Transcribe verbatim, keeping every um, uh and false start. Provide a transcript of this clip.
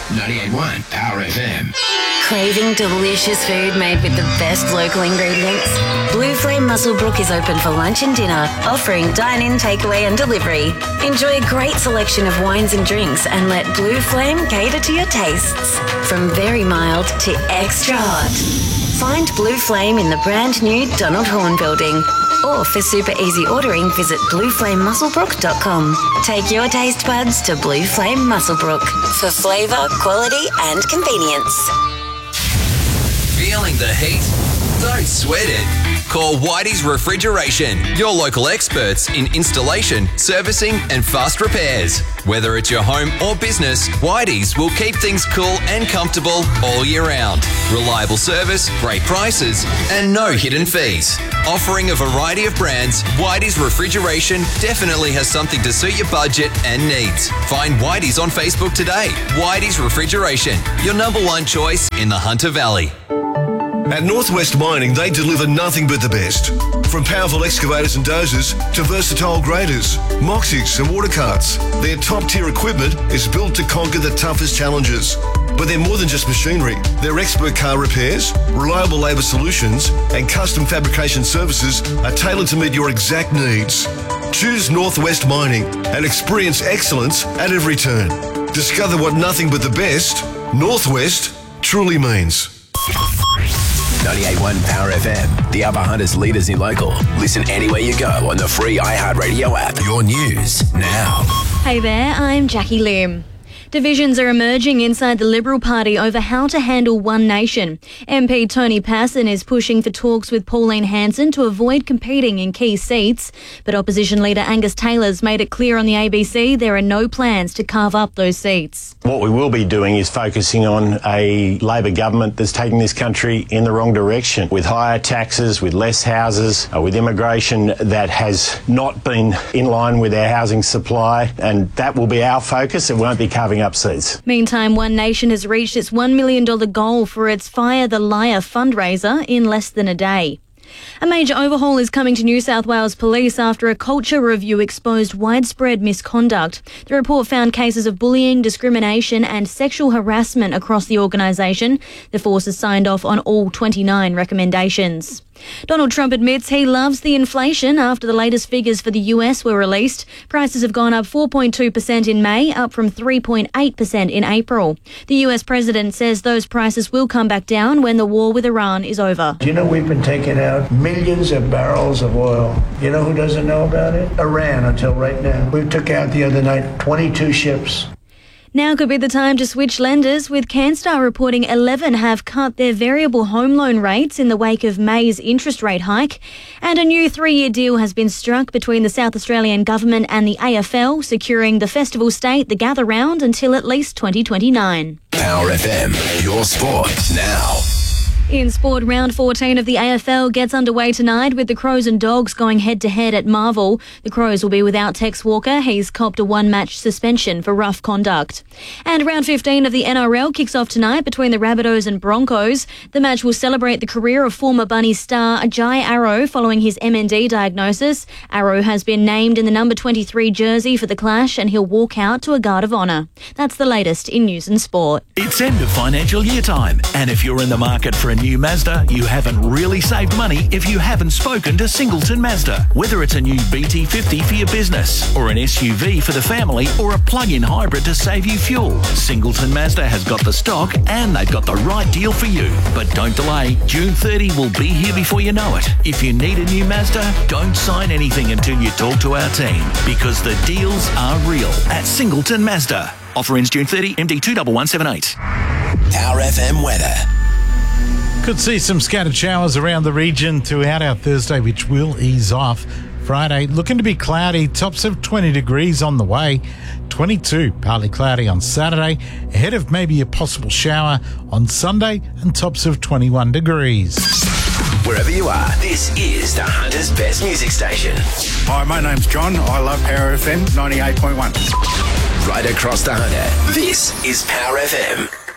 ninety-eight point one Power F M. Craving delicious food made with the best local ingredients? Blue Flame Muswellbrook is open for lunch and dinner, offering dine-in, takeaway and delivery. Enjoy a great selection of wines and drinks and let Blue Flame cater to your tastes. From very mild to extra hot. Find Blue Flame in the brand new Donald Horne building. Or for super easy ordering, visit blue flame muswellbrook dot com. Take your taste buds to Blue Flame Muswellbrook for flavour, quality and convenience. Feeling the heat? Don't sweat it. Call Whitey's Refrigeration, your local experts in installation, servicing and fast repairs. Whether it's your home or business, Whitey's will keep things cool and comfortable all year round. Reliable service, great prices and no hidden fees. Offering a variety of brands, Whitey's Refrigeration definitely has something to suit your budget and needs. Find Whitey's on Facebook today. Whitey's Refrigeration, your number one choice in the Hunter Valley. At Northwest Mining, they deliver nothing but the best. From powerful excavators and dozers to versatile graders, moxies and water carts, their top-tier equipment is built to conquer the toughest challenges. But they're more than just machinery. Their expert car repairs, reliable labour solutions and custom fabrication services are tailored to meet your exact needs. Choose Northwest Mining and experience excellence at every turn. Discover what nothing but the best Northwest truly means. ninety-eight point one Power F M, the Upper Hunters leaders in local. Listen anywhere you go on the free iHeartRadio app. Your news now. Hey there, I'm Jackie Lim. Divisions are emerging inside the Liberal Party over how to handle One Nation. M P Tony Passon is pushing for talks with Pauline Hanson to avoid competing in key seats. But opposition leader Angus Taylor's made it clear on the A B C there are no plans to carve up those seats. What we will be doing is focusing on a Labor government that's taking this country in the wrong direction, with higher taxes, with less houses, uh, with immigration that has not been in line with our housing supply, and that will be our focus. It won't be carving up seats. Meantime, One Nation has reached its one million dollars goal for its Fire the Liar fundraiser in less than a day. A major overhaul is coming to New South Wales Police after a culture review exposed widespread misconduct. The report found cases of bullying, discrimination and sexual harassment across the organisation. The force has signed off on all twenty-nine recommendations. Donald Trump admits he loves the inflation after the latest figures for the U S were released. Prices have gone up four point two percent in May, up from three point eight percent in April. The U S president says those prices will come back down when the war with Iran is over. Do you know we've been taking out millions of barrels of oil? You know who doesn't know about it? Iran, until right now. We took out the other night twenty-two ships. Now could be the time to switch lenders, with Canstar reporting eleven have cut their variable home loan rates in the wake of May's interest rate hike. And a new three-year deal has been struck between the South Australian Government and the A F L, securing the festival state, the Gather Round, until at least twenty twenty-nine. Power F M, your sport now. In sport, round fourteen of the A F L gets underway tonight with the Crows and Dogs going head-to-head at Marvel. The Crows will be without Tex Walker. He's copped a one-match suspension for rough conduct. And round fifteen of the N R L kicks off tonight between the Rabbitohs and Broncos. The match will celebrate the career of former Bunnies star Ajay Arrow following his M N D diagnosis. Arrow has been named in the number twenty-three jersey for the clash and he'll walk out to a guard of honour. That's the latest in news and sport. It's end of financial year time, and if you're in the market for a new Mazda, you haven't really saved money if you haven't spoken to Singleton Mazda. Whether it's a new B T fifty for your business, or an S U V for the family, or a plug-in hybrid to save you fuel, Singleton Mazda has got the stock and they've got the right deal for you. But don't delay, June thirtieth will be here before you know it. If you need a new Mazda, don't sign anything until you talk to our team, because the deals are real at Singleton Mazda. Offer ends June thirtieth, M D two one one seven eight. Power F M weather. Could see some scattered showers around the region throughout our Thursday, which will ease off. Friday, looking to be cloudy, tops of twenty degrees on the way. twenty-two, partly cloudy on Saturday, ahead of maybe a possible shower on Sunday, and tops of twenty-one degrees. Wherever you are, this is the Hunter's Best Music Station. Hi, my name's John. I love Power F M ninety-eight point one. Right across the Hunter, this is Power F M.